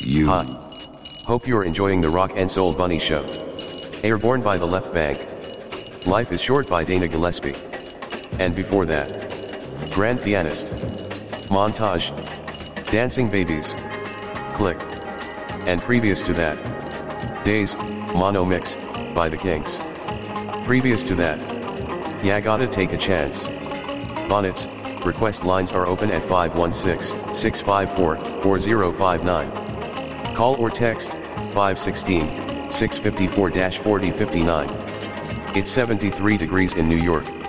Hi. Hope you're enjoying the Rock and Soul Bunny Show. Airborne by the Left Bank. Life is Short by Dana Gillespie. And before that, Grand Pianist. Montage. Dancing Babies. Click. And previous to that, Days, Mono Mix, by The Kinks. Previous to that, Ya Gotta Take a Chance. Bonnets, request lines are open at 516-654-4059. Call or text, 516-654-4059. It's 73 degrees in New York.